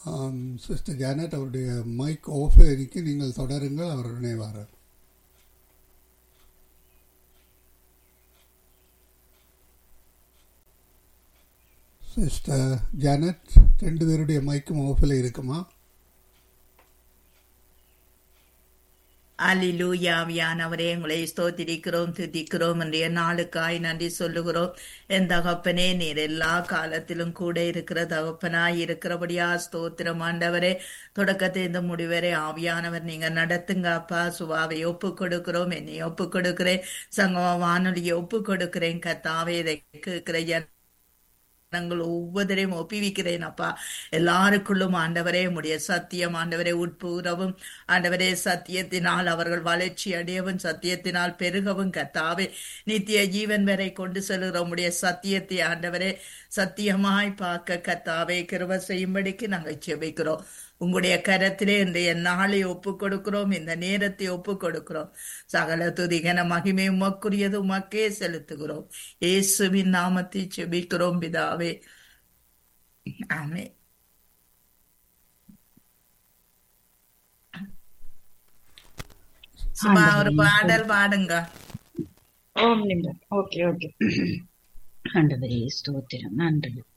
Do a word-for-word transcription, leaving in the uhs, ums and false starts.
Sister Janet அவருடைய mic of இருக்கு, நீங்கள் தொடருங்கள், அவர் இணைவார். சிஸ்டர் ஜானட், ரெண்டு பேருடைய மைக்கும் ஆஃபில் இருக்குமா? அல்லேலூயா. ஆவியானவரே, உங்களை ஸ்தோத்திரிக்கிறோம், துதிக்கிறோம். இன்றைய நாளுக்காய் நன்றி சொல்லுகிறோம். என் தகப்பனே, நீர் எல்லா காலத்திலும் கூட இருக்கிற தகப்பனாய் இருக்கிறபடியா ஸ்தோத்திரம் ஆண்டவரே. தொடக்கத்தை இந்த முடிவரை ஆவியானவர் நீங்க நடத்துங்க அப்பா. சுவாவை ஒப்பு கொடுக்கிறோம், என்னை ஒப்பு கொடுக்கிறேன், சங்கம வானொலியை ஒப்பு கொடுக்கிறேன் கர்த்தாவே. இதை கேட்கிற நாங்கள் ஒவ்வொருவரையும் ஒப்புவிக்கிறேன் அப்பா. எல்லாருக்குள்ளும் ஆண்டவரே உம்முடைய சத்தியம் ஆண்டவரே உட்புறவும் ஆண்டவரே, சத்தியத்தினால் அவர்கள் வளர்ச்சி அடையவும் சத்தியத்தினால் பெருகவும் கர்த்தாவே, நித்திய ஜீவன் வரை கொண்டு செல்கிற உம்முடைய சத்தியத்தை ஆண்டவரே சத்தியமாய் பார்க்க கர்த்தாவே கிருபை செய்யும்படிக்கு நாங்கள் செபிக்கிறோம். உங்களுடைய கரத்திலே இன்றைய நாளை ஒப்பு கொடுக்கிறோம், இந்த நேரத்தை ஒப்பு கொடுக்கிறோம். சகல துதிகன மகிமை உமக்குரியது, உமக்கே செலுத்துகிறோம். இயேசுவின் நாமத்தை செபிக்கிறோம் பிதாவே, ஆமென். சும்மா ஒரு பாடல் பாடுங்க. ஓம் நிமிடம். Okay okay. ஆண்டவரே ஸ்தோத்திரம். நன்றி.